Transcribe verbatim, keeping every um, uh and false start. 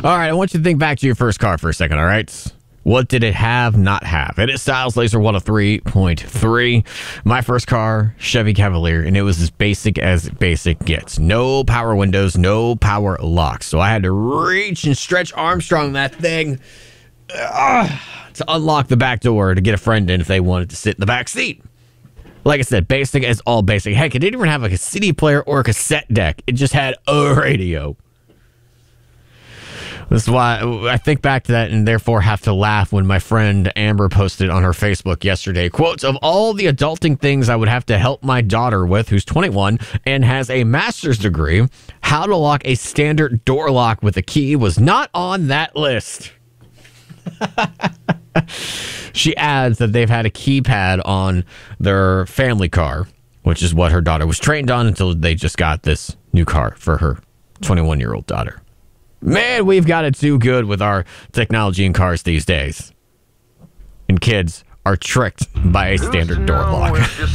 All right, I want you to think back to your first car for a second, all right? What did it have, not have? It is Styles Laser one oh three point three. My first car, Chevy Cavalier, and it was as basic as basic gets. No power windows, no power locks. So I had to reach and stretch Armstrong that thing uh, to unlock the back door to get a friend in if they wanted to sit in the back seat. Like I said, basic as all basic. Heck, it didn't even have like a C D player or a cassette deck. It just had a radio. This is why I think back to that and therefore have to laugh when my friend Amber posted on her Facebook yesterday, quotes, of all the adulting things I would have to help my daughter with, who's twenty-one and has a master's degree, how to lock a standard door lock with a key was not on that list. She adds that they've had a keypad on their family car, which is what her daughter was trained on until they just got this new car for her twenty-one-year-old daughter. Man, we've got it too good with our technology in cars these days. And kids are tricked by a standard door lock.